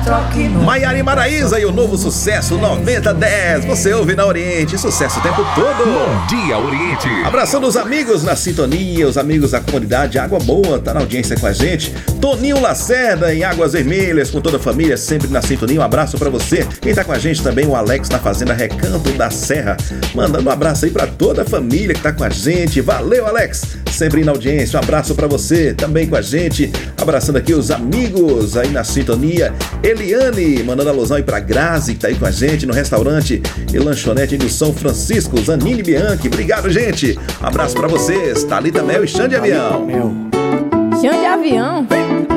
Maiara e Maraísa e o novo sucesso 9010. Você ouve na Oriente, sucesso o tempo todo. Bom dia, Oriente. Abraçando os amigos na sintonia, os amigos da comunidade Água Boa, tá na audiência com a gente. Toninho Lacerda em Águas Vermelhas, com toda a família, sempre na sintonia. Um abraço pra você. Quem tá com a gente também, o Alex na Fazenda Recanto da Serra. Mandando um abraço aí pra toda a família que tá com a gente. Valeu, Alex. Sempre na audiência. Um abraço pra você também com a gente. Abraçando aqui os amigos aí na sintonia. Eliane, mandando alusão aí pra Grazi, que tá aí com a gente no restaurante e lanchonete do São Francisco. Zanini Bianchi. Obrigado, gente. Um abraço pra vocês. Thalita Mel e Xande Avião. Xande Avião.